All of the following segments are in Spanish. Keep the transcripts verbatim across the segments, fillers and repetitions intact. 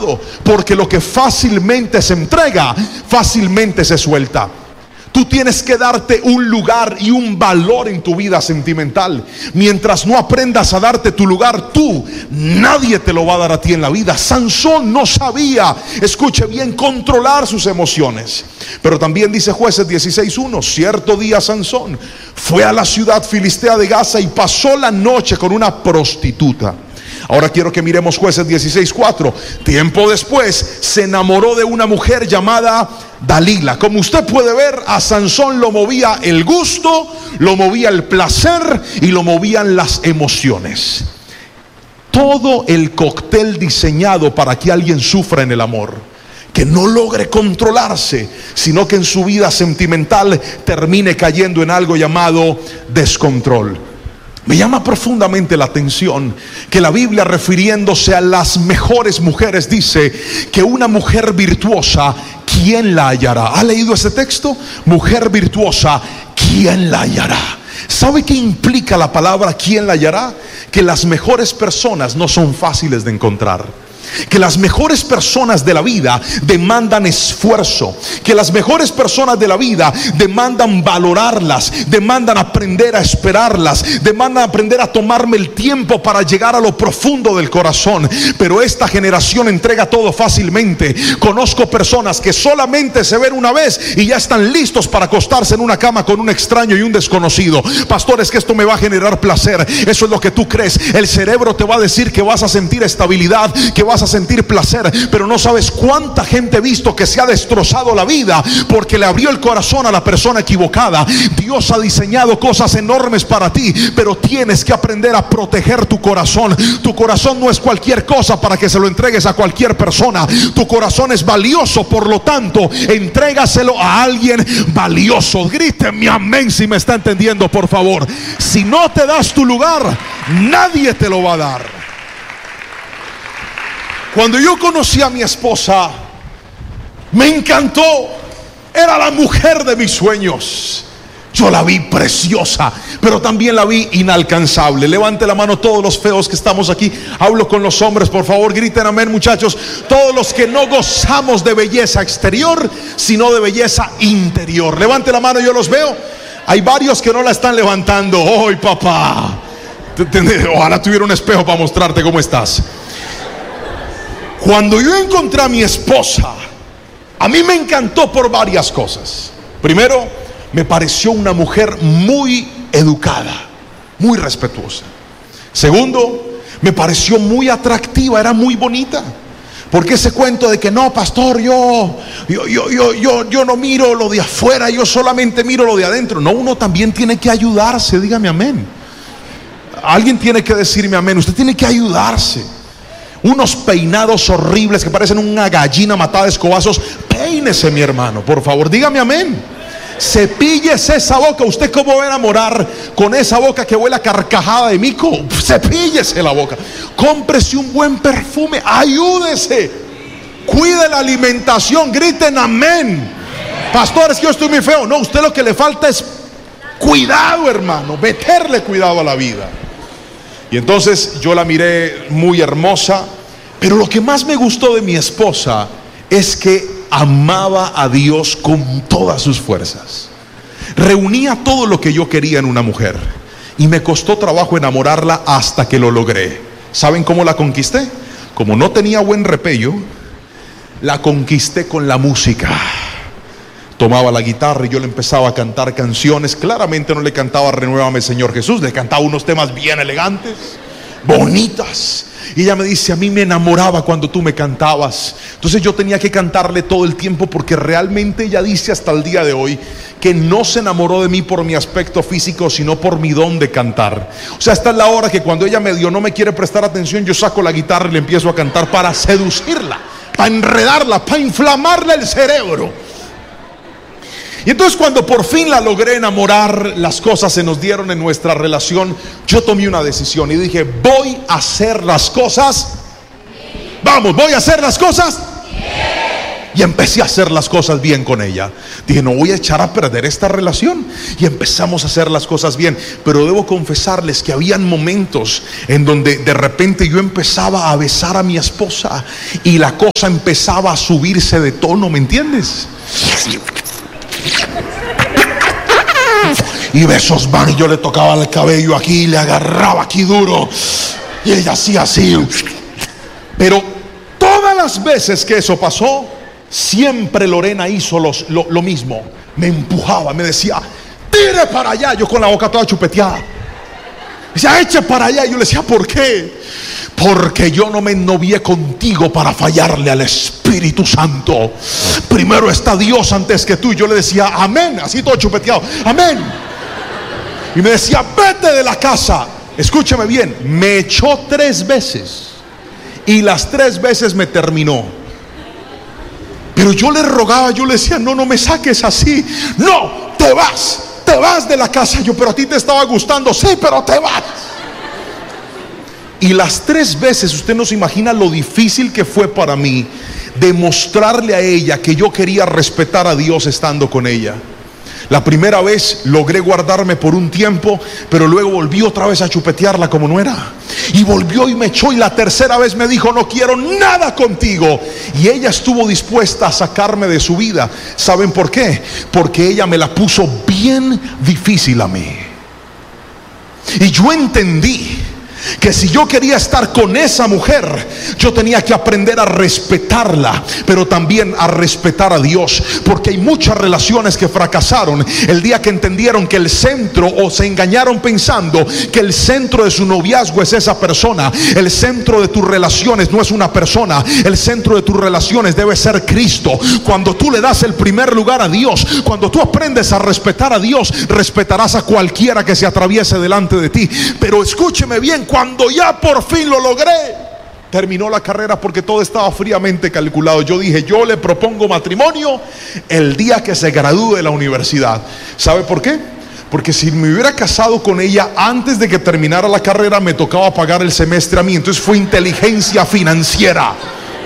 cuidado, porque lo que fácilmente se entrega, fácilmente se suelta. Tú tienes que darte un lugar y un valor en tu vida sentimental. Mientras no aprendas a darte tu lugar tú, nadie te lo va a dar a ti en la vida. Sansón no sabía, escuche bien, controlar sus emociones. Pero también dice Jueces dieciséis uno: cierto día Sansón fue a la ciudad filistea de Gaza y pasó la noche con una prostituta. Ahora quiero que miremos Jueces dieciséis cuatro. Tiempo después se enamoró de una mujer llamada Dalila. Como usted puede ver, a Sansón lo movía el gusto, lo movía el placer y lo movían las emociones. Todo el cóctel diseñado para que alguien sufra en el amor, que no logre controlarse, sino que en su vida sentimental termine cayendo en algo llamado descontrol. Me llama profundamente la atención que la Biblia, refiriéndose a las mejores mujeres, dice que una mujer virtuosa, ¿quién la hallará? ¿Ha leído ese texto? Mujer virtuosa, ¿quién la hallará? ¿Sabe qué implica la palabra ¿quién la hallará? Que las mejores personas no son fáciles de encontrar. Que las mejores personas de la vida demandan esfuerzo. Que las mejores personas de la vida demandan valorarlas, demandan aprender a esperarlas, demandan aprender a tomarme el tiempo para llegar a lo profundo del corazón. Pero esta generación entrega todo fácilmente. Conozco personas que solamente se ven una vez y ya están listos para acostarse en una cama con un extraño y un desconocido. Pastor, es que esto me va a generar placer. Eso es lo que tú crees. El cerebro te va a decir que vas a sentir estabilidad, que vas a sentir placer, pero no sabes cuánta gente he visto que se ha destrozado la vida porque le abrió el corazón a la persona equivocada. Dios ha diseñado cosas enormes para ti, pero tienes que aprender a proteger tu corazón. Tu corazón no es cualquier cosa para que se lo entregues a cualquier persona. Tu corazón es valioso, por lo tanto, entrégaselo a alguien valioso. Gríteme amén si me está entendiendo, por favor. Si no te das tu lugar, nadie te lo va a dar. Cuando yo conocí a mi esposa, me encantó. Era la mujer de mis sueños. Yo la vi preciosa, pero también la vi inalcanzable. Levante la mano todos los feos que estamos aquí. Hablo con los hombres, por favor, griten amén, muchachos. Todos los que no gozamos de belleza exterior, sino de belleza interior. Levante la mano, yo los veo. Hay varios que no la están levantando. ¡Ay, papá! Ojalá tuviera un espejo para mostrarte cómo estás. Cuando yo encontré a mi esposa, a mí me encantó por varias cosas. Primero, me pareció una mujer muy educada, muy respetuosa. Segundo, me pareció muy atractiva, era muy bonita. Porque ese cuento de que no, pastor, yo, yo, yo, yo, yo, yo no miro lo de afuera, yo solamente miro lo de adentro. No, uno también tiene que ayudarse, dígame amén. Alguien tiene que decirme amén, usted tiene que ayudarse. Unos peinados horribles que parecen una gallina matada de escobazos, peínese, mi hermano, por favor, dígame amén. Cepíllese esa boca. ¿Usted cómo va a enamorar con esa boca que huele a carcajada de mico? Cepíllese la boca. Cómprese un buen perfume, ayúdese, cuide la alimentación, griten amén. Pastor, es que yo estoy muy feo. No, usted lo que le falta es cuidado, hermano, meterle cuidado a la vida. Y entonces yo la miré muy hermosa, pero lo que más me gustó de mi esposa es que amaba a Dios con todas sus fuerzas. Reunía todo lo que yo quería en una mujer, y me costó trabajo enamorarla hasta que lo logré. ¿Saben cómo la conquisté? Como no tenía buen repello, la conquisté con la música. Tomaba la guitarra y yo le empezaba a cantar canciones. Claramente no le cantaba Renuévame Señor Jesús, le cantaba unos temas bien elegantes, bonitas. Y ella me dice, a mí me enamoraba cuando tú me cantabas. Entonces yo tenía que cantarle todo el tiempo, porque realmente ella dice hasta el día de hoy que no se enamoró de mí por mi aspecto físico, sino por mi don de cantar. O sea, esta es la hora que cuando ella me dio no me quiere prestar atención, yo saco la guitarra y le empiezo a cantar para seducirla, para enredarla, para inflamarle el cerebro. Y entonces cuando por fin la logré enamorar, las cosas se nos dieron en nuestra relación. Yo tomé una decisión y dije, voy a hacer las cosas. Vamos, voy a hacer las cosas. Y empecé a hacer las cosas bien con ella. Dije, no voy a echar a perder esta relación. Y empezamos a hacer las cosas bien. Pero debo confesarles que habían momentos en donde de repente yo empezaba a besar a mi esposa y la cosa empezaba a subirse de tono, ¿me entiendes? Y besos van, y yo le tocaba el cabello aquí, le agarraba aquí duro, y ella hacía así. Pero todas las veces que eso pasó, siempre Lorena hizo los, lo, lo mismo. Me empujaba, me decía, tire para allá. Yo con la boca toda chupeteada. Decía, eche para allá. Y yo le decía, ¿por qué? Porque yo no me ennovié contigo para fallarle al Espíritu Santo. Primero está Dios antes que tú. Y yo le decía, amén, así todo chupeteado, amén. Y me decía, vete de la casa. Escúchame bien, me echó tres veces y las tres veces me terminó. Pero yo le rogaba, yo le decía, no, no me saques así. No, te vas, te vas de la casa. Yo, pero a ti te estaba gustando. Sí, pero te vas. Y las tres veces, usted no se imagina lo difícil que fue para mí demostrarle a ella que yo quería respetar a Dios estando con ella. La primera vez logré guardarme por un tiempo, pero luego volví otra vez a chupetearla como no era. Y volvió y me echó, y la tercera vez me dijo, no quiero nada contigo. Y ella estuvo dispuesta a sacarme de su vida. ¿Saben por qué? Porque ella me la puso bien difícil a mí. Y yo entendí que si yo quería estar con esa mujer, yo tenía que aprender a respetarla, pero también a respetar a Dios. Porque hay muchas relaciones que fracasaron el día que entendieron que el centro, o se engañaron pensando que el centro de su noviazgo es esa persona. El centro de tus relaciones no es una persona. El centro de tus relaciones debe ser Cristo. Cuando tú le das el primer lugar a Dios, cuando tú aprendes a respetar a Dios, respetarás a cualquiera que se atraviese delante de ti. Pero escúcheme bien, cuando ya por fin lo logré, terminó la carrera, porque todo estaba fríamente calculado. Yo dije, yo le propongo matrimonio el día que se gradúe de la universidad. ¿Sabe por qué? Porque si me hubiera casado con ella antes de que terminara la carrera, me tocaba pagar el semestre a mí. Entonces fue inteligencia financiera.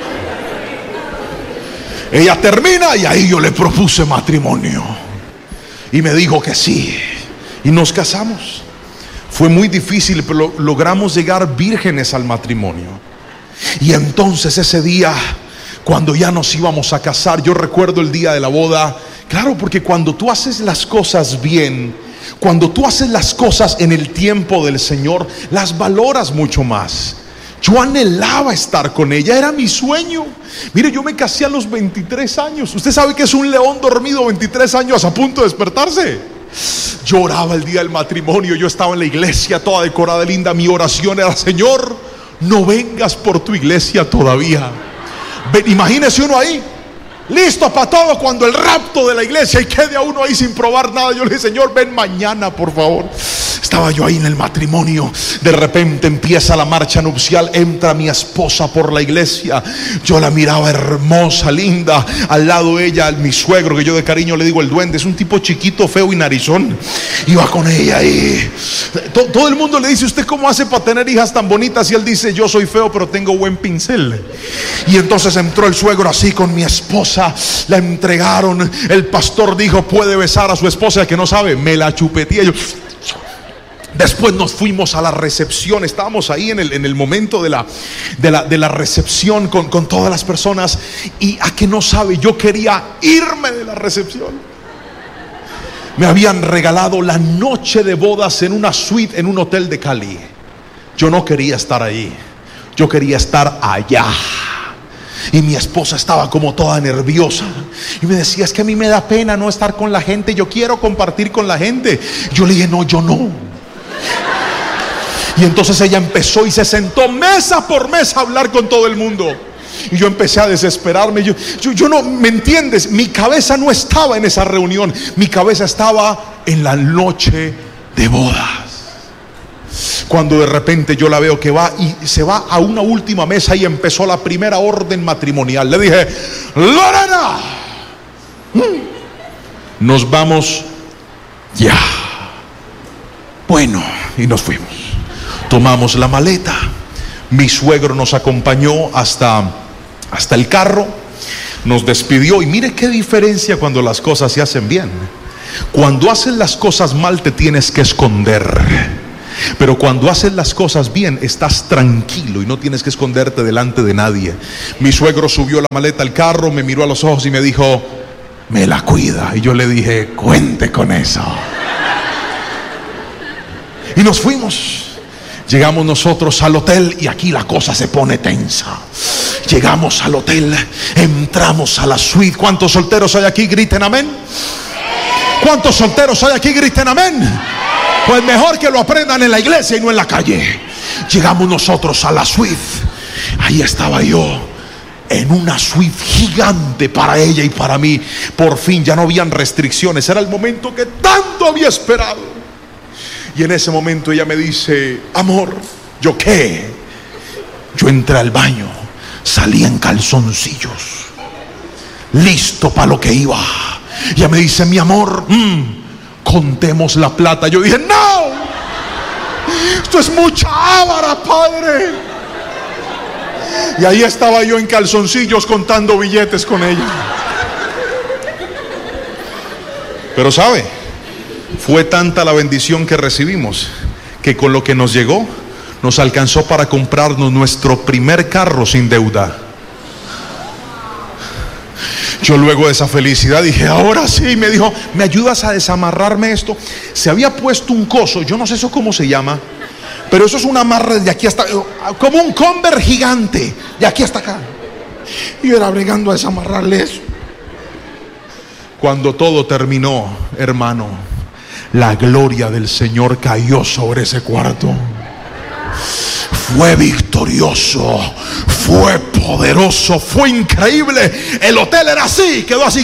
Ella termina y ahí yo le propuse matrimonio y me dijo que sí, y nos casamos. Fue muy difícil, pero logramos llegar vírgenes al matrimonio. Y entonces ese día, cuando ya nos íbamos a casar, yo recuerdo el día de la boda. Claro, porque cuando tú haces las cosas bien, cuando tú haces las cosas en el tiempo del Señor, las valoras mucho más. Yo anhelaba estar con ella, era mi sueño. Mire, yo me casé a los veintitrés años. Usted sabe que es un león dormido, veintitrés años a punto de despertarse. Yo oraba el día del matrimonio, yo estaba en la iglesia toda decorada, linda. Mi oración era, Señor, no vengas por tu iglesia todavía. Ven, imagínese uno ahí, listo para todo, cuando el rapto de la iglesia, y quede a uno ahí sin probar nada. Yo le dije, Señor, ven mañana, por favor. Estaba yo ahí en el matrimonio. De repente empieza la marcha nupcial. Entra mi esposa por la iglesia. Yo la miraba hermosa, linda. Al lado de ella, mi suegro, que yo de cariño le digo el duende. Es un tipo chiquito, feo y narizón. Iba con ella ahí. Todo el mundo le dice, ¿usted cómo hace para tener hijas tan bonitas? Y él dice, yo soy feo pero tengo buen pincel. Y entonces entró el suegro así con mi esposa. La entregaron. El pastor dijo, puede besar a su esposa. Que no sabe, me la chupeteé. Yo... Después nos fuimos a la recepción. Estábamos ahí en el, en el momento de la, de la, de la recepción con, con todas las personas. Y a que no sabe, yo quería irme de la recepción. Me habían regalado la noche de bodas en una suite en un hotel de Cali. Yo no quería estar ahí, yo quería estar allá. Y mi esposa estaba como toda nerviosa y me decía, es que a mí me da pena no estar con la gente, yo quiero compartir con la gente. Yo le dije, no, yo no. Y entonces ella empezó y se sentó mesa por mesa a hablar con todo el mundo. Y yo empecé a desesperarme. Yo, yo, yo no, ¿me entiendes? Mi cabeza no estaba en esa reunión. Mi cabeza estaba en la noche de bodas. Cuando de repente yo la veo que va y se va a una última mesa y empezó la primera orden matrimonial. Le dije, Lorena, nos vamos ya. Bueno, y nos fuimos. Tomamos la maleta. Mi suegro nos acompañó hasta, hasta el carro. nos despidió. Y mire qué diferencia cuando las cosas se hacen bien. Cuando haces las cosas mal te tienes que esconder, pero cuando haces las cosas bien estás tranquilo y no tienes que esconderte delante de nadie. Mi suegro subió la maleta al carro, me miró a los ojos y me dijo: me la cuida. Y yo le dije: cuente con eso. Y nos fuimos. Llegamos nosotros al hotel y aquí la cosa se pone tensa. Llegamos al hotel, entramos a la suite. ¿Cuántos solteros hay aquí? Griten amén. ¿Cuántos solteros hay aquí? Griten amén. Pues mejor que lo aprendan en la iglesia y no en la calle. Llegamos nosotros a la suite. Ahí estaba yo, en una suite gigante para ella y para mí. Por fin ya no habían restricciones. Era el momento que tanto había esperado. Y en ese momento ella me dice: amor. ¿Yo qué? Yo entré al baño, salí en calzoncillos, listo para lo que iba. Ella me dice: mi amor, mmm, contemos la plata. Yo dije: no, esto es mucha ávara, padre. Y ahí estaba yo en calzoncillos contando billetes con ella. Pero sabe, fue tanta la bendición que recibimos que con lo que nos llegó nos alcanzó para comprarnos nuestro primer carro sin deuda. Yo luego de esa felicidad dije: ahora sí. Me dijo: ¿me ayudas a desamarrarme esto? Se había puesto un coso, yo no sé eso cómo se llama, pero eso es una amarra de aquí hasta, como un Converse gigante, de aquí hasta acá. Y yo era bregando a desamarrarle eso. Cuando todo terminó, hermano, la gloria del Señor cayó sobre ese cuarto. Fue victorioso, fue poderoso, fue increíble. El hotel era así, quedó así.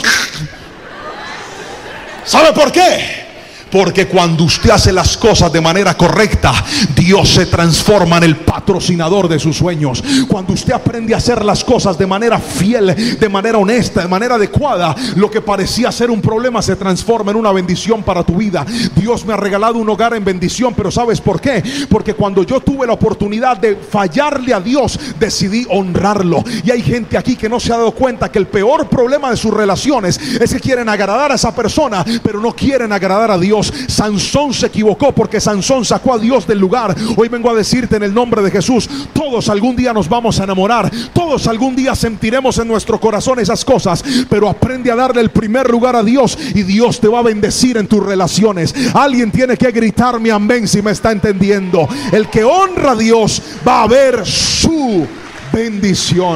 ¿Sabe por qué? Porque cuando usted hace las cosas de manera correcta, Dios se transforma en el patrocinador de sus sueños. Cuando usted aprende a hacer las cosas de manera fiel, de manera honesta, de manera adecuada, lo que parecía ser un problema se transforma en una bendición para tu vida. Dios me ha regalado un hogar en bendición, pero ¿sabes por qué? Porque cuando yo tuve la oportunidad de fallarle a Dios, decidí honrarlo. Y hay gente aquí que no se ha dado cuenta que el peor problema de sus relaciones es que quieren agradar a esa persona, pero no quieren agradar a Dios. Sansón se equivocó porque Sansón sacó a Dios del lugar. Hoy vengo a decirte en el nombre de Jesús: todos algún día nos vamos a enamorar, todos algún día sentiremos en nuestro corazón esas cosas, pero aprende a darle el primer lugar a Dios y Dios te va a bendecir en tus relaciones. Alguien tiene que gritarme amén si me está entendiendo. El que honra a Dios va a ver su bendición.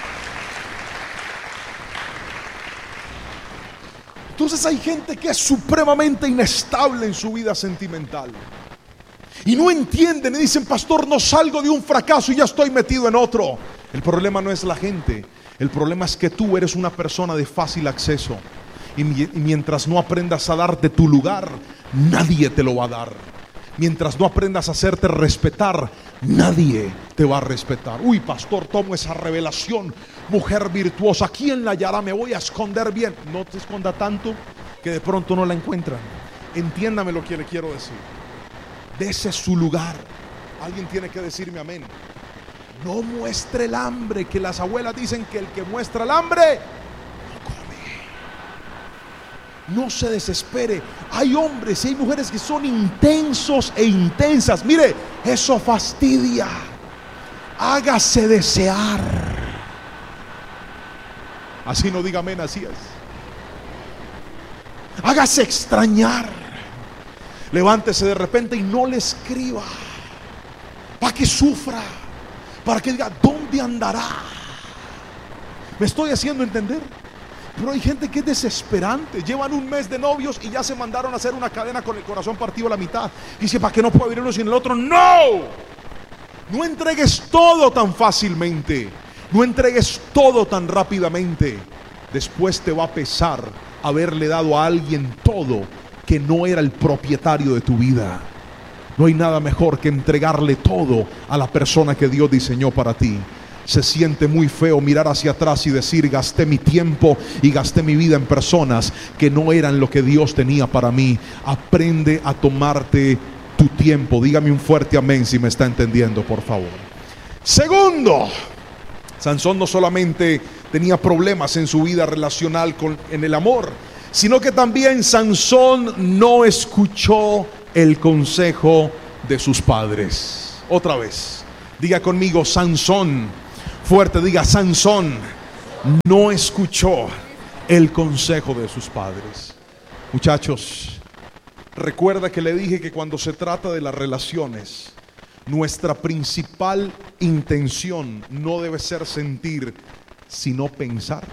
Entonces hay gente que es supremamente inestable en su vida sentimental y no entienden y dicen: pastor, no salgo de un fracaso y ya estoy metido en otro. El problema no es la gente, el problema es que tú eres una persona de fácil acceso y mientras no aprendas a darte tu lugar, nadie te lo va a dar. Mientras no aprendas a hacerte respetar, nadie te va a respetar. Uy, pastor, tomo esa revelación. Mujer virtuosa, ¿quién la hallará? Me voy a esconder bien. No te esconda tanto que de pronto no la encuentran. Entiéndame lo que le quiero decir. Dese su lugar. Alguien tiene que decirme amén. No muestre el hambre, que las abuelas dicen que el que muestra el hambre no come. No se desespere. Hay hombres y hay mujeres que son intensos e intensas. Mire, eso fastidia. Hágase desear. Así no diga amén, así es. Hágase extrañar. Levántese de repente y no le escriba, para que sufra, para que diga: ¿dónde andará? ¿Me estoy haciendo entender? Pero hay gente que es desesperante. Llevan un mes de novios y ya se mandaron a hacer una cadena con el corazón partido a la mitad. Y dice: ¿para qué no puedo vivir uno sin el otro? ¡No! No entregues todo tan fácilmente. No entregues todo tan rápidamente. Después te va a pesar haberle dado a alguien todo que no era el propietario de tu vida. No hay nada mejor que entregarle todo a la persona que Dios diseñó para ti. Se siente muy feo mirar hacia atrás y decir: gasté mi tiempo y gasté mi vida en personas que no eran lo que Dios tenía para mí. Aprende a tomarte tu tiempo. Dígame un fuerte amén si me está entendiendo, por favor. Segundo, Sansón no solamente tenía problemas en su vida relacional con, en el amor, sino que también Sansón no escuchó el consejo de sus padres. Otra vez, diga conmigo, Sansón. Fuerte, diga, Sansón no escuchó el consejo de sus padres. Muchachos, recuerda que le dije que cuando se trata de las relaciones, nuestra principal intención no debe ser sentir, sino pensar.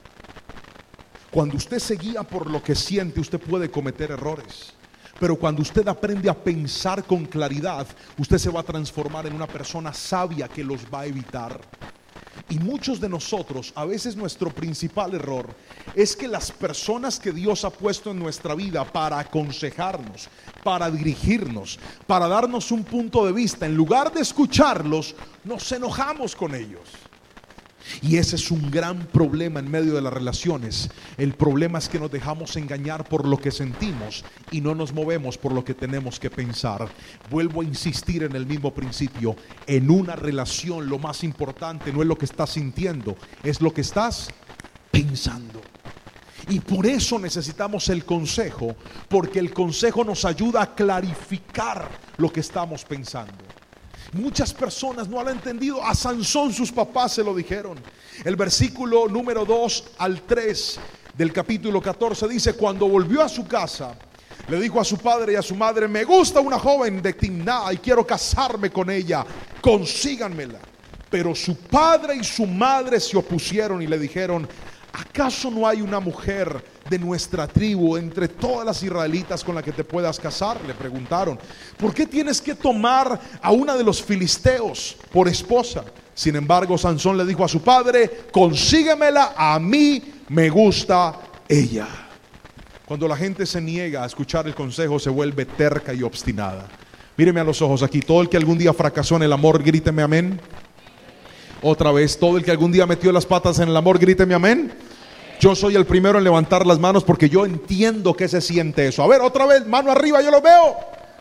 Cuando usted se guía por lo que siente, usted puede cometer errores. Pero cuando usted aprende a pensar con claridad, usted se va a transformar en una persona sabia que los va a evitar. Y muchos de nosotros, a veces nuestro principal error es que las personas que Dios ha puesto en nuestra vida para aconsejarnos, para dirigirnos, para darnos un punto de vista, en lugar de escucharlos, nos enojamos con ellos. Y ese es un gran problema en medio de las relaciones. El problema es que nos dejamos engañar por lo que sentimos y no nos movemos por lo que tenemos que pensar. Vuelvo a insistir en el mismo principio. En una relación lo más importante no es lo que estás sintiendo, es lo que estás pensando. Y por eso necesitamos el consejo, porque el consejo nos ayuda a clarificar lo que estamos pensando. Muchas personas no han entendido. A Sansón sus papás se lo dijeron. El versículo número dos al tres del capítulo catorce dice: cuando volvió a su casa, le dijo a su padre y a su madre: me gusta una joven de Timná y quiero casarme con ella, consíganmela. Pero su padre y su madre se opusieron y le dijeron: ¿acaso no hay una mujer de nuestra tribu entre todas las israelitas con la que te puedas casar? Le preguntaron. ¿Por qué tienes que tomar a una de los filisteos por esposa? Sin embargo, Sansón le dijo a su padre: consíguemela, a mí me gusta ella. Cuando la gente se niega a escuchar el consejo, se vuelve terca y obstinada. Míreme a los ojos aquí. Todo el que algún día fracasó en el amor, gríteme amén. Otra vez, todo el que algún día metió las patas en el amor, gríteme amén. Yo soy el primero en levantar las manos porque yo entiendo que se siente eso. A ver, otra vez, mano arriba, yo lo veo.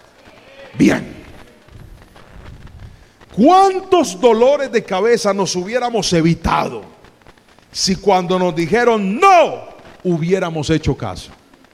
Bien. ¿Cuántos dolores de cabeza nos hubiéramos evitado si cuando nos dijeron no hubiéramos hecho caso?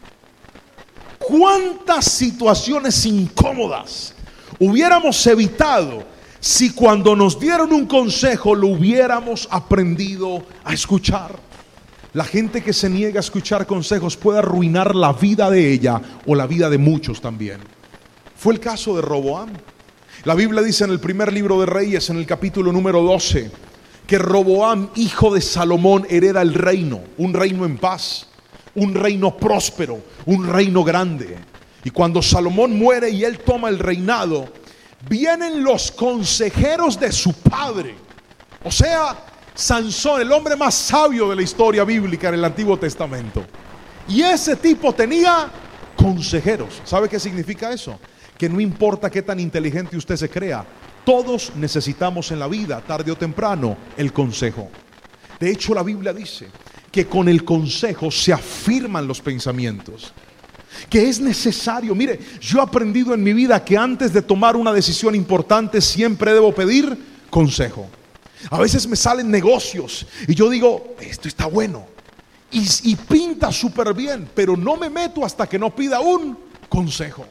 ¿Cuántas situaciones incómodas hubiéramos evitado si cuando nos dieron un consejo lo hubiéramos aprendido a escuchar? La gente que se niega a escuchar consejos puede arruinar la vida de ella o la vida de muchos también. Fue el caso de Roboam. La Biblia dice en el primer libro de Reyes, en el capítulo número doce, que Roboam, hijo de Salomón, hereda el reino, un reino en paz, un reino próspero, un reino grande. Y cuando Salomón muere y él toma el reinado, vienen los consejeros de su padre, o sea, Sansón, el hombre más sabio de la historia bíblica en el Antiguo Testamento. Y ese tipo tenía consejeros. ¿Sabe qué significa eso? Que no importa qué tan inteligente usted se crea, todos necesitamos en la vida, tarde o temprano, el consejo. De hecho, la Biblia dice que con el consejo se afirman los pensamientos, que es necesario. Mire, yo he aprendido en mi vida que antes de tomar una decisión importante siempre debo pedir consejo. A veces me salen negocios y yo digo, esto está bueno y, y pinta súper bien, pero no me meto hasta que no pida un consejo.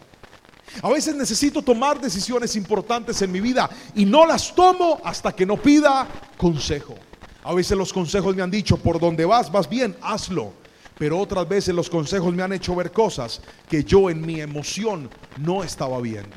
A veces necesito tomar decisiones importantes en mi vida y no las tomo hasta que no pida consejo. A veces los consejos me han dicho: por donde vas, vas bien, hazlo. Pero otras veces los consejos me han hecho ver cosas que yo en mi emoción no estaba viendo.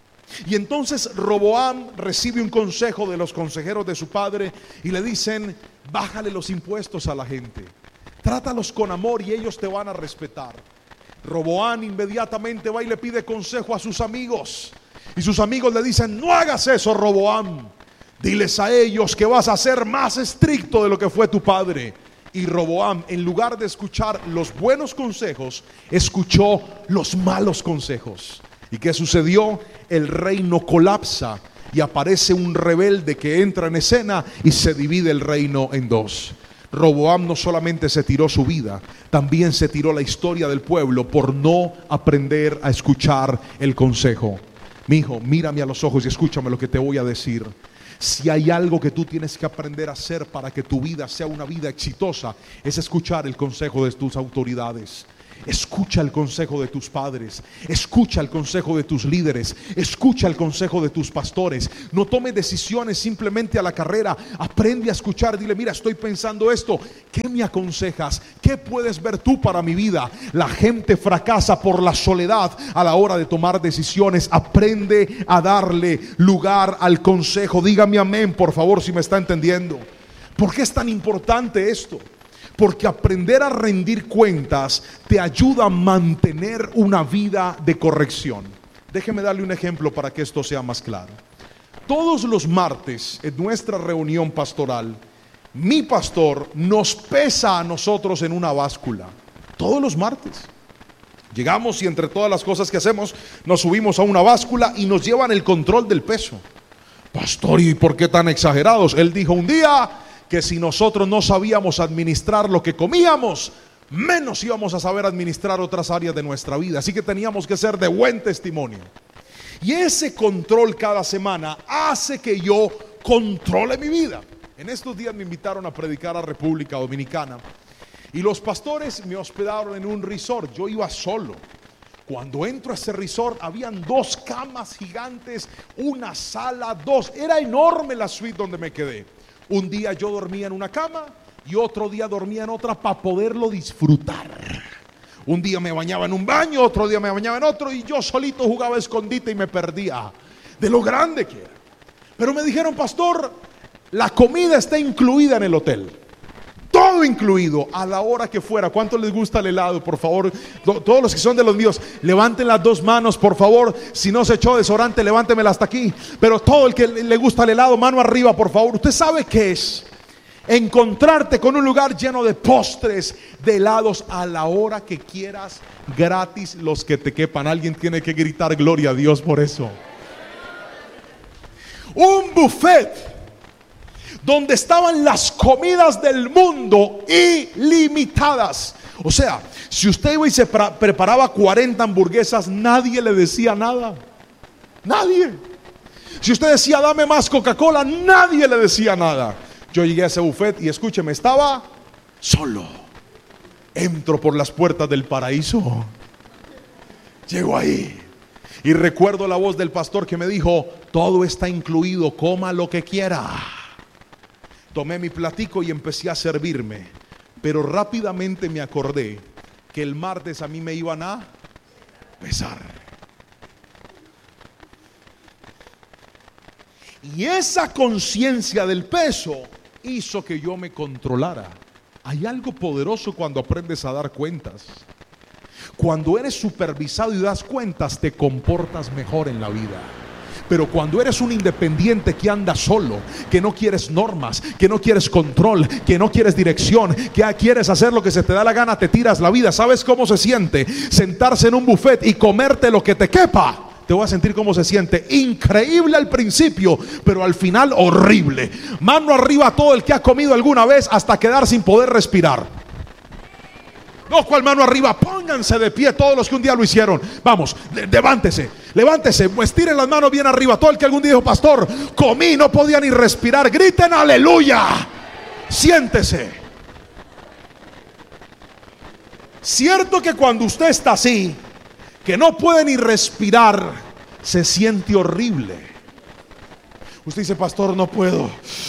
Y entonces Roboam recibe un consejo de los consejeros de su padre y le dicen: bájale los impuestos a la gente, trátalos con amor y ellos te van a respetar. Roboam inmediatamente va y le pide consejo a sus amigos, y sus amigos le dicen: no hagas eso, Roboam, diles a ellos que vas a ser más estricto de lo que fue tu padre. Y Roboam, en lugar de escuchar los buenos consejos, escuchó los malos consejos. ¿Y qué sucedió? El reino colapsa y aparece un rebelde que entra en escena y se divide el reino en dos. Roboam no solamente se tiró su vida, también se tiró la historia del pueblo por no aprender a escuchar el consejo. Mi hijo, mírame a los ojos y escúchame lo que te voy a decir. Si hay algo que tú tienes que aprender a hacer para que tu vida sea una vida exitosa, es escuchar el consejo de tus autoridades. Escucha el consejo de tus padres, escucha el consejo de tus líderes, escucha el consejo de tus pastores. No tome decisiones simplemente a la carrera. Aprende a escuchar, dile: mira, estoy pensando esto, ¿qué me aconsejas? ¿Qué puedes ver tú para mi vida? La gente fracasa por la soledad a la hora de tomar decisiones. Aprende a darle lugar al consejo. Dígame amén, por favor, si me está entendiendo. ¿Por qué es tan importante esto? Porque aprender a rendir cuentas te ayuda a mantener una vida de corrección. Déjeme darle un ejemplo para que esto sea más claro. Todos los martes en nuestra reunión pastoral, mi pastor nos pesa a nosotros en una báscula. Todos los martes. Llegamos y entre todas las cosas que hacemos, nos subimos a una báscula y nos llevan el control del peso. Pastor, ¿y por qué tan exagerados? Él dijo un día que si nosotros no sabíamos administrar lo que comíamos, menos íbamos a saber administrar otras áreas de nuestra vida. Así que teníamos que ser de buen testimonio. Y ese control cada semana hace que yo controle mi vida. En estos días me invitaron a predicar a República Dominicana y los pastores me hospedaron en un resort. Yo iba solo. Cuando entro a ese resort habían dos camas gigantes, una sala, dos. Era enorme la suite donde me quedé. Un día yo dormía en una cama y otro día dormía en otra para poderlo disfrutar. Un día me bañaba en un baño, otro día me bañaba en otro, y yo solito jugaba escondite y me perdía de lo grande que era. Pero me dijeron: pastor, la comida está incluida en el hotel. Todo incluido, a la hora que fuera. ¿Cuánto les gusta el helado? Por favor, todos los que son de los míos, levanten las dos manos, por favor. Si no se echó desodorante, levántemela hasta aquí. Pero todo el que le gusta el helado, mano arriba, por favor. Usted sabe qué es encontrarte con un lugar lleno de postres, de helados, a la hora que quieras, gratis, los que te quepan. Alguien tiene que gritar gloria a Dios por eso. Un buffet donde estaban las comidas del mundo ilimitadas. O sea, si usted iba y se preparaba cuarenta hamburguesas, nadie le decía nada. Nadie. Si usted decía: dame más Coca-Cola, nadie le decía nada. Yo llegué a ese buffet y escúcheme, estaba solo. Entro por las puertas del paraíso. Llego ahí y recuerdo la voz del pastor que me dijo: todo está incluido, coma lo que quiera. Tomé mi platico y empecé a servirme, pero rápidamente me acordé que el martes a mí me iban a pesar. Y esa conciencia del peso hizo que yo me controlara. Hay algo poderoso cuando aprendes a dar cuentas. Cuando eres supervisado y das cuentas, te comportas mejor en la vida. Pero cuando eres un independiente que anda solo, que no quieres normas, que no quieres control, que no quieres dirección, que quieres hacer lo que se te da la gana, te tiras la vida. ¿Sabes cómo se siente sentarse en un buffet y comerte lo que te quepa? Te voy a sentir cómo se siente. Increíble al principio, pero al final horrible. Mano arriba a todo el que ha comido alguna vez hasta quedar sin poder respirar. No, ¿cuál mano arriba? Pónganse de pie todos los que un día lo hicieron. Vamos, levántese, levántese, estiren las manos bien arriba. Todo el que algún día dijo: pastor, comí, no podía ni respirar. Griten aleluya. Siéntese. Cierto que cuando usted está así, que no puede ni respirar, se siente horrible. Usted dice: pastor, no puedo.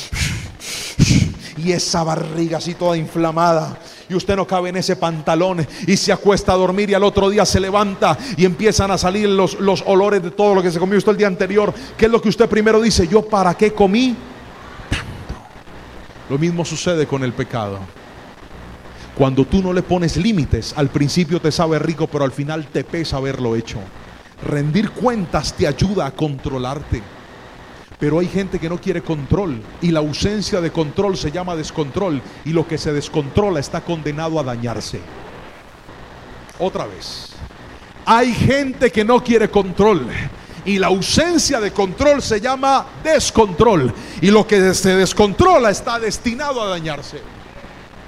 Y esa barriga así toda inflamada, y usted no cabe en ese pantalón y se acuesta a dormir, y al otro día se levanta y empiezan a salir los, los olores de todo lo que se comió usted el día anterior. ¿Qué es lo que usted primero dice? ¿Yo para qué comí tanto? Lo mismo sucede con el pecado. Cuando tú no le pones límites, al principio te sabe rico, pero al final te pesa haberlo hecho. Rendir cuentas te ayuda a controlarte. Pero hay gente que no quiere control, y la ausencia de control se llama descontrol, y lo que se descontrola está condenado a dañarse. Otra vez, hay gente que no quiere control, y la ausencia de control se llama descontrol, y lo que se descontrola está destinado a dañarse.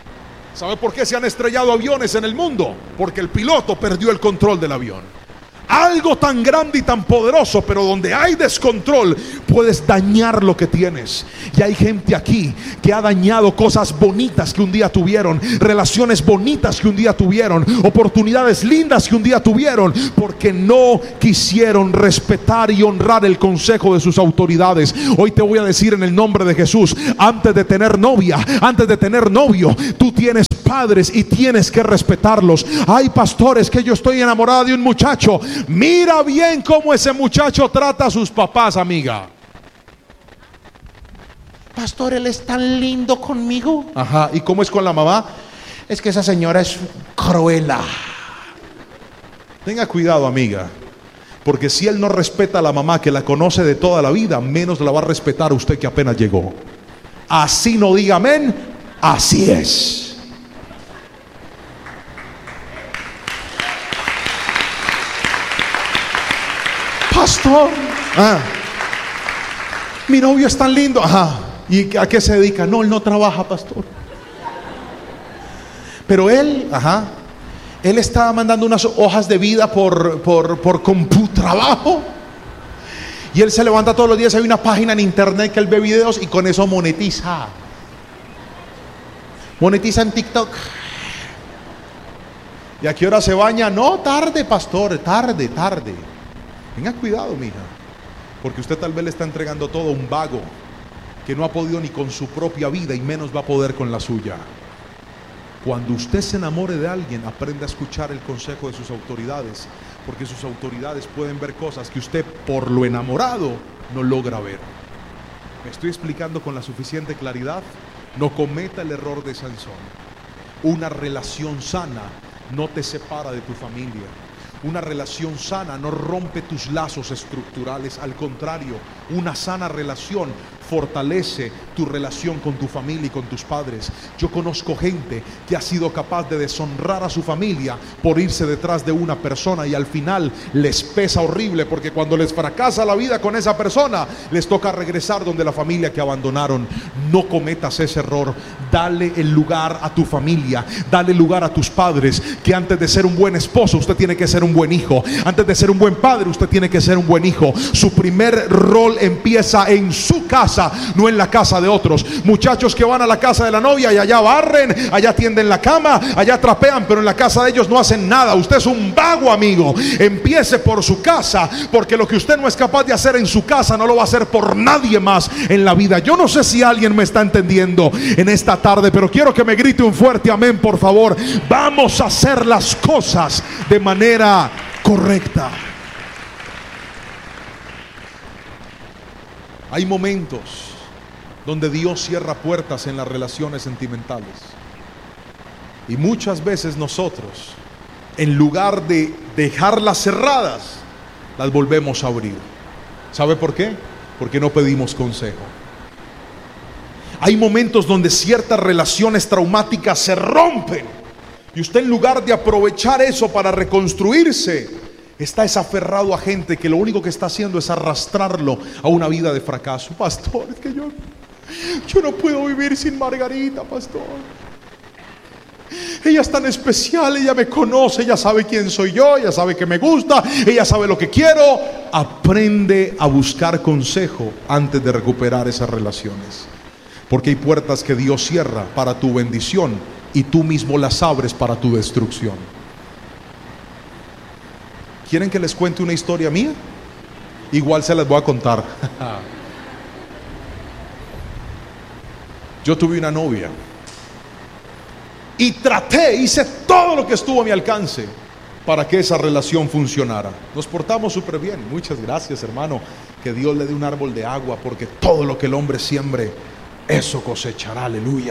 ¿Sabe por qué se han estrellado aviones en el mundo? Porque el piloto perdió el control del avión. algo tan grande y tan poderoso, pero donde hay descontrol puedes dañar lo que tienes. Y hay gente aquí que ha dañado cosas bonitas que un día tuvieron, relaciones bonitas que un día tuvieron, oportunidades lindas que un día tuvieron, porque no quisieron respetar y honrar el consejo de sus autoridades. Hoy te voy a decir en el nombre de Jesús, antes de tener novia, antes de tener novio, tú tienes padres y tienes que respetarlos. Hay pastores que yo estoy enamorada de un muchacho, mira bien cómo ese muchacho trata a sus papás, amiga. Pastor, él es tan lindo conmigo. Ajá, ¿y cómo es con la mamá? Es que esa señora es cruela. Tenga cuidado, amiga, porque si él no respeta a la mamá que la conoce de toda la vida, menos la va a respetar a usted que apenas llegó. Así no diga amén, así es. Pastor, ah, mi novio es tan lindo. Ajá, ¿y a qué se dedica? No, él no trabaja, pastor. Pero él, ajá, él estaba mandando unas hojas de vida por, por, por computrabajo. Y él se levanta todos los días, hay una página en internet que él ve videos y con eso monetiza. Monetiza en TikTok. ¿Y a qué hora se baña? No, tarde, pastor, tarde, tarde. Tenga cuidado, mija, porque usted tal vez le está entregando todo a un vago que no ha podido ni con su propia vida y menos va a poder con la suya. Cuando usted se enamore de alguien, aprenda a escuchar el consejo de sus autoridades, porque sus autoridades pueden ver cosas que usted por lo enamorado no logra ver. ¿Me estoy explicando con la suficiente claridad? No cometa el error de Sansón. Una relación sana no te separa de tu familia. Una relación sana no rompe tus lazos estructurales. Al contrario, una sana relación fortalece tu relación con tu familia y con tus padres. Yo conozco gente que ha sido capaz de deshonrar a su familia por irse detrás de una persona y al final les pesa horrible, porque cuando les fracasa la vida con esa persona, les toca regresar donde la familia que abandonaron. No cometas ese error. Dale el lugar a tu familia, dale lugar a tus padres, que antes de ser un buen esposo, usted tiene que ser un buen hijo. Antes de ser un buen padre, usted tiene que ser un buen hijo. Su primer rol empieza en su casa, no en la casa de otros. Muchachos que van a la casa de la novia y allá barren, allá tienden la cama, allá trapean, pero en la casa de ellos no hacen nada. Usted es un vago, amigo. Empiece por su casa, porque lo que usted no es capaz de hacer en su casa, no lo va a hacer por nadie más en la vida. Yo no sé si alguien me está entendiendo en esta tarde, pero quiero que me grite un fuerte amén, por favor. Vamos a hacer las cosas de manera correcta. Hay momentos donde Dios cierra puertas en las relaciones sentimentales, y muchas veces nosotros, en lugar de dejarlas cerradas, las volvemos a abrir. ¿Sabe por qué? Porque no pedimos consejo. Hay momentos donde ciertas relaciones traumáticas se rompen, y usted, en lugar de aprovechar eso para reconstruirse, está desaferrado a gente que lo único que está haciendo es arrastrarlo a una vida de fracaso. Pastor, es que yo, yo no puedo vivir sin Margarita, pastor. Ella es tan especial, ella me conoce, ella sabe quién soy yo, ella sabe que me gusta, ella sabe lo que quiero. Aprende a buscar consejo antes de recuperar esas relaciones, porque hay puertas que Dios cierra para tu bendición y tú mismo las abres para tu destrucción. ¿Quieren que les cuente una historia mía? Igual se las voy a contar. Yo tuve una novia y traté, hice todo lo que estuvo a mi alcance para que esa relación funcionara. Nos portamos súper bien. Muchas gracias, hermano. Que Dios le dé un árbol de agua, porque todo lo que el hombre siembre, eso cosechará. Aleluya.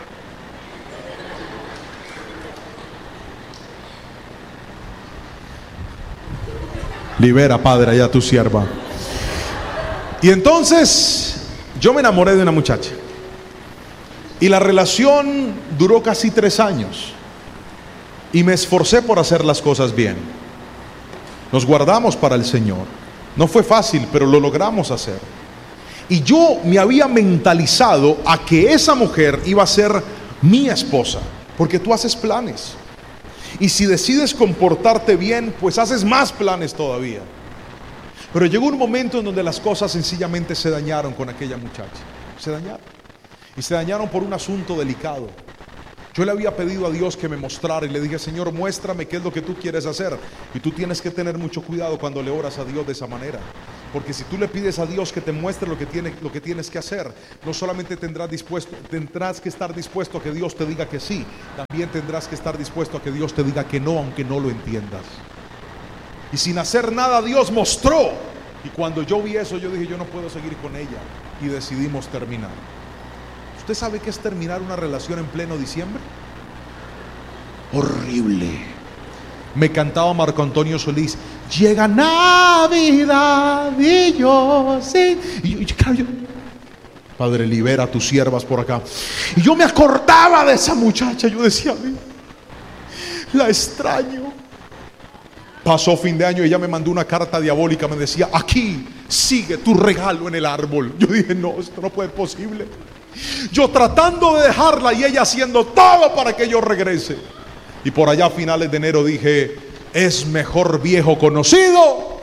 Libera, Padre, allá tu sierva. Y entonces yo me enamoré de una muchacha, y la relación duró casi tres años, y me esforcé por hacer las cosas bien. Nos guardamos para el Señor. No fue fácil, pero lo logramos hacer. Y yo me había mentalizado a que esa mujer iba a ser mi esposa, porque tú haces planes. Y si decides comportarte bien, pues haces más planes todavía. Pero llegó un momento en donde las cosas sencillamente se dañaron con aquella muchacha. Se dañaron. Y se dañaron por un asunto delicado. Yo le había pedido a Dios que me mostrara y le dije: Señor, muéstrame qué es lo que tú quieres hacer. Y tú tienes que tener mucho cuidado cuando le oras a Dios de esa manera, porque si tú le pides a Dios que te muestre lo que, tiene, lo que tienes que hacer, no solamente tendrás, dispuesto, tendrás que estar dispuesto a que Dios te diga que sí, también tendrás que estar dispuesto a que Dios te diga que no, aunque no lo entiendas. Y sin hacer nada Dios mostró. Y cuando yo vi eso, yo dije: yo no puedo seguir con ella. Y decidimos terminar. ¿Usted sabe qué es terminar una relación en pleno diciembre? Horrible. Me cantaba Marco Antonio Solís: llega Navidad y yo sí. Y yo, yo, yo, Padre, libera a tus siervas por acá. Y yo me acordaba de esa muchacha. Yo decía: la extraño. Pasó fin de año y ella me mandó una carta diabólica. Me decía: aquí sigue tu regalo en el árbol. Yo dije: no, esto no puede ser posible. Yo tratando de dejarla y ella haciendo todo para que yo regrese. Y por allá a finales de enero dije: es mejor viejo conocido.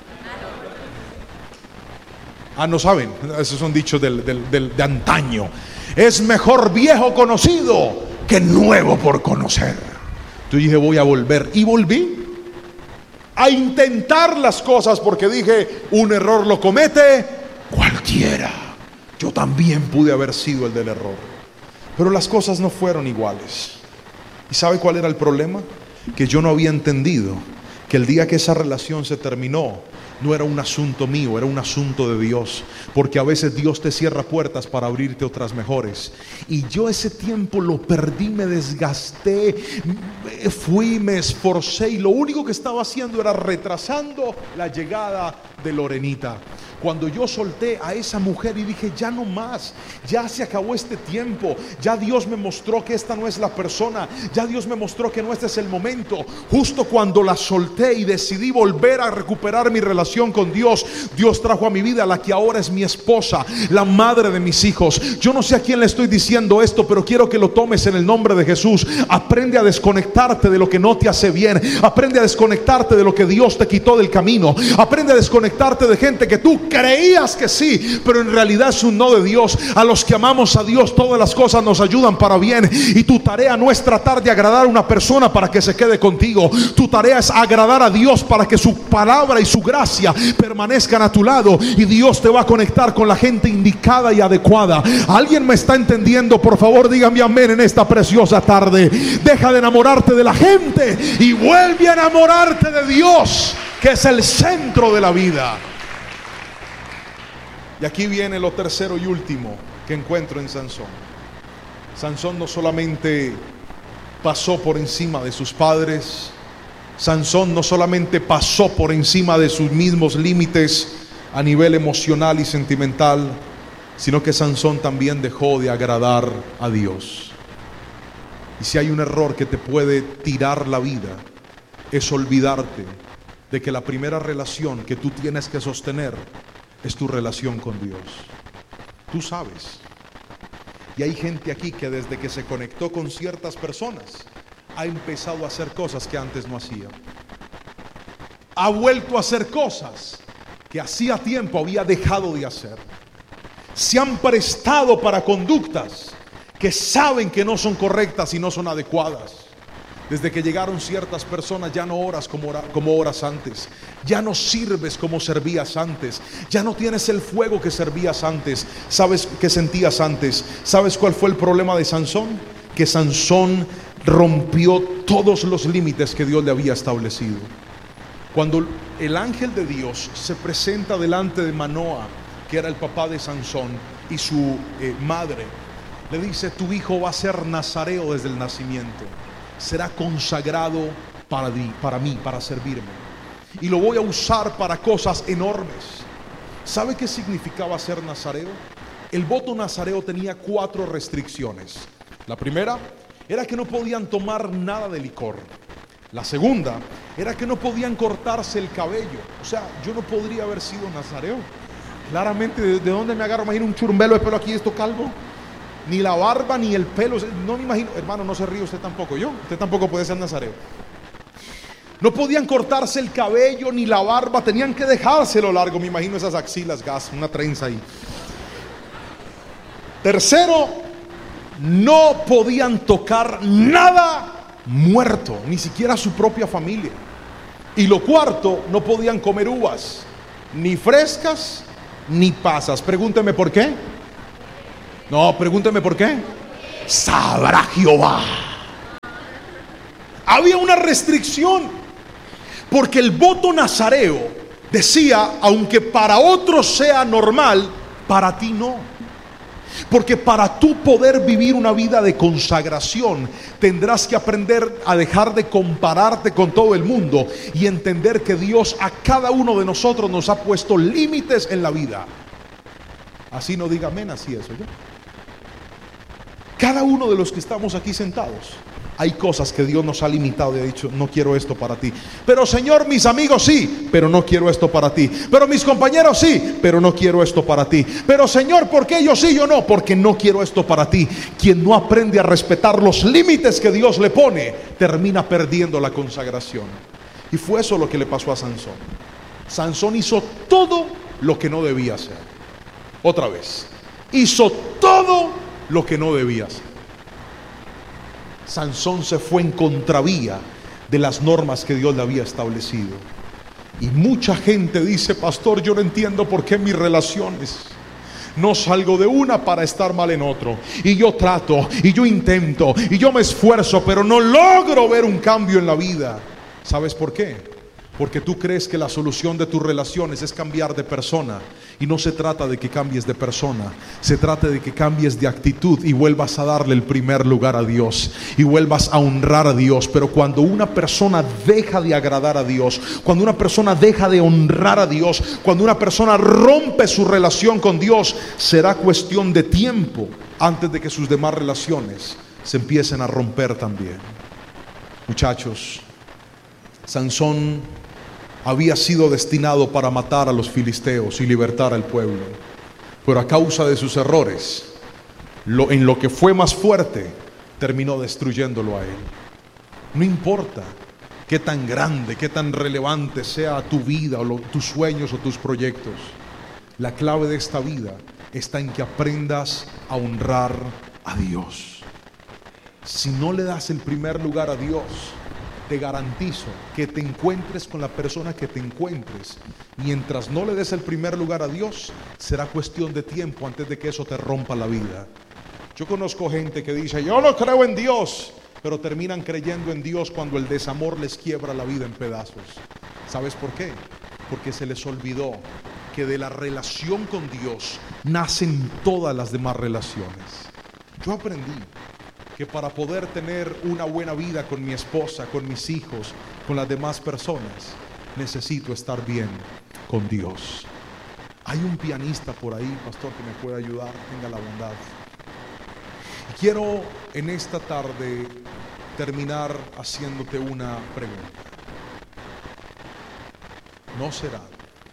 Ah, no saben, esos son dichos del, del, del, de antaño. Es mejor viejo conocido que nuevo por conocer. Yo dije: voy a volver. Y volví a intentar las cosas, porque dije: un error lo comete cualquiera. Yo también pude haber sido el del error. Pero las cosas no fueron iguales. ¿Y sabe cuál era el problema? Que yo no había entendido que el día que esa relación se terminó, no era un asunto mío, era un asunto de Dios. Porque a veces Dios te cierra puertas para abrirte otras mejores. Y yo ese tiempo lo perdí, me desgasté, fui, me esforcé, y lo único que estaba haciendo era retrasando la llegada de Lorenita. Cuando yo solté a esa mujer y dije: ya no más, ya se acabó este tiempo, ya Dios me mostró que esta no es la persona, ya Dios me mostró que no este es el momento. Justo cuando la solté y decidí volver a recuperar mi relación con Dios, Dios trajo a mi vida a la que ahora es mi esposa, la madre de mis hijos. Yo no sé a quién le estoy diciendo esto, pero quiero que lo tomes en el nombre de Jesús. Aprende a desconectarte de lo que no te hace bien. Aprende a desconectarte de lo que Dios te quitó del camino. Aprende a desconectarte de gente que tú creías que sí, pero en realidad es un no de Dios. A los que amamos a Dios, todas las cosas nos ayudan para bien. Y tu tarea no es tratar de agradar a una persona para que se quede contigo. Tu tarea es agradar a Dios para que su palabra y su gracia permanezcan a tu lado. Y Dios te va a conectar con la gente indicada y adecuada. ¿Alguien me está entendiendo? Por favor, dígame amén en esta preciosa tarde. Deja de enamorarte de la gente y vuelve a enamorarte de Dios, que es el centro de la vida. Y aquí viene lo tercero y último que encuentro en Sansón. Sansón no solamente pasó por encima de sus padres, Sansón no solamente pasó por encima de sus mismos límites a nivel emocional y sentimental, sino que Sansón también dejó de agradar a Dios. Y si hay un error que te puede tirar la vida, es olvidarte de que la primera relación que tú tienes que sostener es tu relación con Dios. Tú sabes. Y hay gente aquí que desde que se conectó con ciertas personas ha empezado a hacer cosas que antes no hacía. Ha vuelto a hacer cosas que hacía tiempo había dejado de hacer. Se han prestado para conductas que saben que no son correctas y no son adecuadas. Desde que llegaron ciertas personas ya no oras como, ora, como oras antes. Ya no sirves como servías antes. Ya no tienes el fuego que servías antes. ¿Sabes qué sentías antes? ¿Sabes cuál fue el problema de Sansón? Que Sansón rompió todos los límites que Dios le había establecido. Cuando el ángel de Dios se presenta delante de Manoa, que era el papá de Sansón, y su eh, madre, le dice: tu hijo va a ser nazareo desde el nacimiento. Será consagrado para, di, para mí, para servirme. Y lo voy a usar para cosas enormes. ¿Sabe qué significaba ser nazareo? El voto nazareo tenía cuatro restricciones. La primera era que no podían tomar nada de licor. La segunda era que no podían cortarse el cabello. O sea, yo no podría haber sido nazareo. Claramente, ¿de, de dónde me agarro? Imagino un churumbelo de pelo aquí, esto calvo. ni la barba, ni el pelo. No me imagino, hermano, no se ríe usted tampoco, yo, usted tampoco puede ser nazareo. No podían cortarse el cabello ni la barba, tenían que dejárselo largo. Me imagino esas axilas, gas, una trenza ahí. Tercero, no podían tocar nada muerto, ni siquiera su propia familia. Y lo cuarto, no podían comer uvas, ni frescas, ni pasas. Pregúnteme por qué. No, pregúnteme por qué. Sabrá Jehová. Había una restricción. Porque el voto nazareo decía, aunque para otros sea normal, para ti no. Porque para tú poder vivir una vida de consagración, tendrás que aprender a dejar de compararte con todo el mundo y entender que Dios a cada uno de nosotros nos ha puesto límites en la vida. Así no diga amén, así es, ¿oye? Cada uno de los que estamos aquí sentados, hay cosas que Dios nos ha limitado y ha dicho, no quiero esto para ti. Pero Señor, mis amigos sí, pero no quiero esto para ti. Pero mis compañeros sí, pero no quiero esto para ti. Pero Señor, ¿por qué yo sí, yo no? Porque no quiero esto para ti. Quien no aprende a respetar los límites que Dios le pone, termina perdiendo la consagración. Y fue eso lo que le pasó a Sansón. Sansón hizo todo lo que no debía hacer. Otra vez, hizo todo lo que no debía hacer. Sansón se fue en contravía de las normas que Dios le había establecido. Y mucha gente dice, pastor, yo no entiendo por qué mis relaciones no salgo de una para estar mal en otro. Y yo trato, y yo intento, y yo me esfuerzo, pero no logro ver un cambio en la vida. ¿Sabes por qué? Porque tú crees que la solución de tus relaciones es cambiar de persona. Y no se trata de que cambies de persona, se trata de que cambies de actitud y vuelvas a darle el primer lugar a Dios y vuelvas a honrar a Dios. Pero cuando una persona deja de agradar a Dios, cuando una persona deja de honrar a Dios, cuando una persona rompe su relación con Dios, será cuestión de tiempo antes de que sus demás relaciones se empiecen a romper también. Muchachos, Sansón había sido destinado para matar a los filisteos y libertar al pueblo, pero a causa de sus errores, lo, en lo que fue más fuerte, terminó destruyéndolo a él. No importa qué tan grande, qué tan relevante sea tu vida o lo, tus sueños o tus proyectos, la clave de esta vida está en que aprendas a honrar a Dios. Si no le das el primer lugar a Dios, te garantizo que te encuentres con la persona que te encuentres, mientras no le des el primer lugar a Dios, será cuestión de tiempo antes de que eso te rompa la vida. Yo conozco gente que dice, yo no creo en Dios, pero terminan creyendo en Dios cuando el desamor les quiebra la vida en pedazos. ¿Sabes por qué? Porque se les olvidó que de la relación con Dios nacen todas las demás relaciones. Yo aprendí que para poder tener una buena vida con mi esposa, con mis hijos, con las demás personas, necesito estar bien con Dios. Hay un pianista por ahí, pastor, que me puede ayudar, tenga la bondad. Y quiero en esta tarde terminar haciéndote una pregunta. ¿No será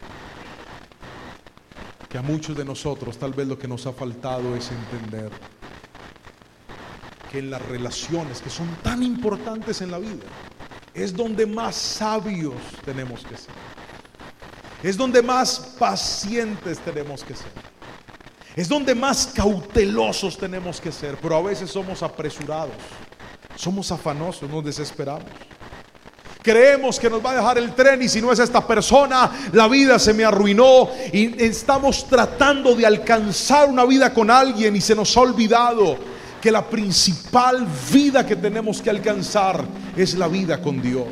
que a muchos de nosotros tal vez lo que nos ha faltado es entender que en las relaciones que son tan importantes en la vida es donde más sabios tenemos que ser, es donde más pacientes tenemos que ser, es donde más cautelosos tenemos que ser? Pero a veces somos apresurados, somos afanosos, nos desesperamos, creemos que nos va a dejar el tren y si no es esta persona, la vida se me arruinó, y estamos tratando de alcanzar una vida con alguien y se nos ha olvidado que la principal vida que tenemos que alcanzar es la vida con Dios.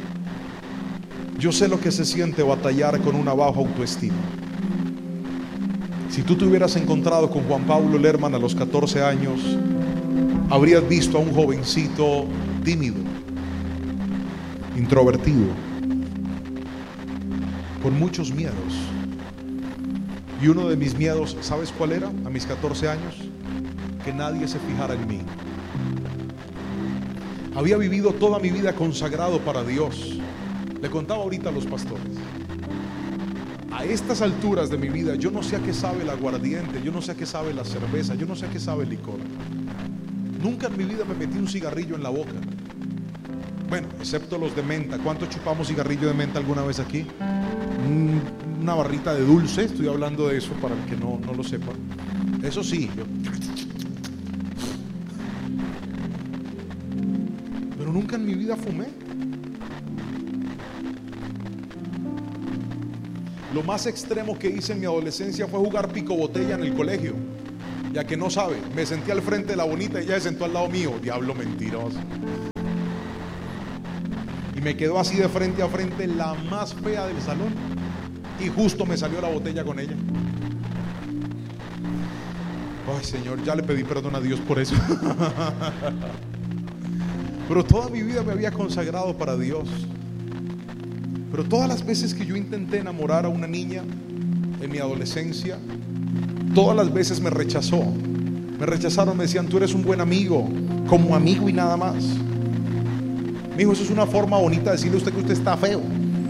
Yo sé lo que se siente batallar con una baja autoestima. Si tú te hubieras encontrado con Juan Pablo Lerman a los catorce años, habrías visto a un jovencito tímido, introvertido, con muchos miedos. Y uno de mis miedos, ¿sabes cuál era? A mis catorce años, que nadie se fijara en mí. Había vivido toda mi vida consagrado para Dios. Le contaba ahorita a los pastores A estas alturas de mi vida, yo no sé a qué sabe el aguardiente, yo no sé a qué sabe la cerveza, yo no sé a qué sabe el licor. Nunca en mi vida me metí un cigarrillo en la boca. Bueno, excepto los de menta. ¿Cuántos chupamos cigarrillo de menta alguna vez aquí? Una barrita de dulce, estoy hablando de eso para el que no, no lo sepa. Eso sí, yo... pero nunca en mi vida fumé. Lo más extremo que hice en mi adolescencia fue jugar pico botella en el colegio. Ya que no sabe, me senté al frente de la bonita y ella se sentó al lado mío. Diablo mentiroso. Y me quedó así de frente a frente la más fea del salón. Y justo me salió la botella con ella. Ay, Señor, ya le pedí perdón a Dios por eso. Pero toda mi vida me había consagrado para Dios. Pero todas las veces que yo intenté enamorar a una niña en mi adolescencia, todas las veces me rechazó. Me rechazaron, me decían: tú eres un buen amigo, como amigo y nada más. Mijo, eso es una forma bonita de decirle a usted que usted está feo.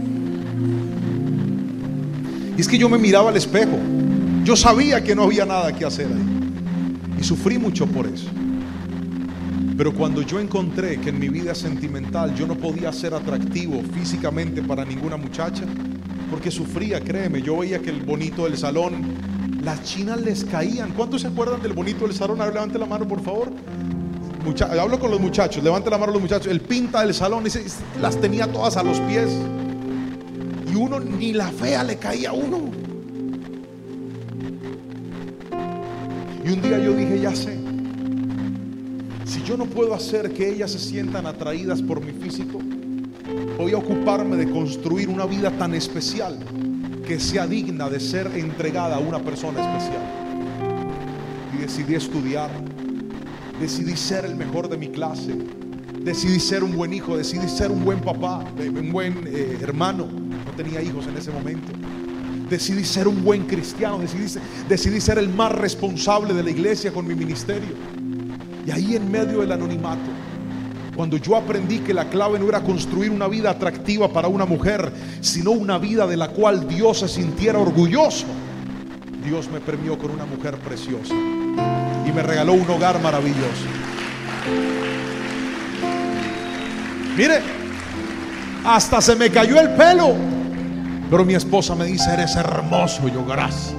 Y es que yo me miraba al espejo. Yo sabía que no había nada que hacer ahí. Y sufrí mucho por eso. Pero cuando yo encontré que en mi vida sentimental yo no podía ser atractivo físicamente para ninguna muchacha, porque sufría, créeme, yo veía que el bonito del salón, las chinas les caían. ¿Cuántos se acuerdan del bonito del salón? A ver, levante la mano, por favor. Mucha, hablo con los muchachos, levante la mano los muchachos. El pinta del salón, ese, las tenía todas a los pies. Y uno, ni la fea le caía a uno. Y un día yo dije: ya sé, si yo no puedo hacer que ellas se sientan atraídas por mi físico, voy a ocuparme de construir una vida tan especial que sea digna de ser entregada a una persona especial. Y decidí estudiar, decidí ser el mejor de mi clase, decidí ser un buen hijo, decidí ser un buen papá, un buen eh, hermano. No tenía hijos en ese momento. Decidí ser un buen cristiano, decidí, decidí ser el más responsable de la iglesia con mi ministerio. Y ahí, en medio del anonimato, cuando yo aprendí que la clave no era construir una vida atractiva para una mujer, sino una vida de la cual Dios se sintiera orgulloso, Dios me premió con una mujer preciosa y me regaló un hogar maravilloso. Mire, hasta se me cayó el pelo, pero mi esposa me dice: eres hermoso. Y yo: gracias.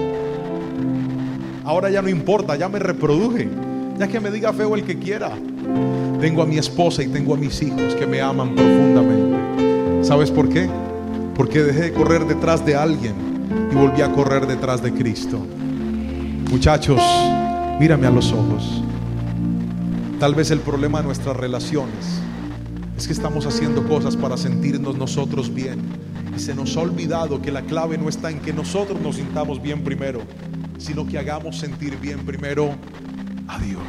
Ahora ya no importa, ya me reproduje. Ya que me diga feo el que quiera. Tengo a mi esposa y tengo a mis hijos que me aman profundamente. ¿Sabes por qué? Porque dejé de correr detrás de alguien y volví a correr detrás de Cristo. Muchachos, mírame a los ojos. Tal vez el problema de nuestras relaciones es que estamos haciendo cosas para sentirnos nosotros bien, y se nos ha olvidado que la clave no está en que nosotros nos sintamos bien primero, sino que hagamos sentir bien primero a Dios.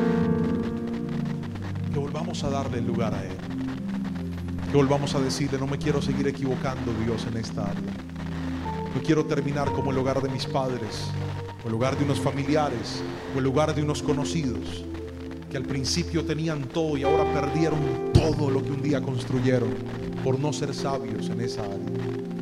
Que volvamos a darle el lugar a Él. Que volvamos a decirle: no me quiero seguir equivocando, Dios, en esta área. No quiero terminar como el hogar de mis padres, o el hogar de unos familiares, o el hogar de unos conocidos, que al principio tenían todo y ahora perdieron todo lo que un día construyeron por no ser sabios en esa área.